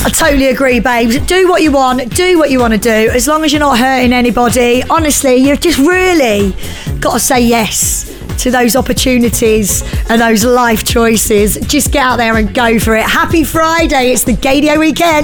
I totally agree, babes. Do what you want. Do what you want to do. As long as you're not hurting anybody. Honestly, you've just really got to say yes to those opportunities and those life choices. Just get out there and go for it. Happy Friday. It's the Gaydio weekend.